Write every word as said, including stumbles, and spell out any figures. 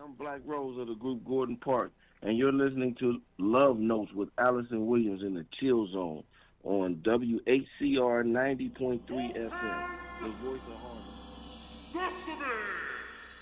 I'm Black Rose of the group Gordon Park, and you're listening to Love Notes with Allison Williams in the Chill Zone on W H C R ninety point three F M, the voice of Harlem. Sesame!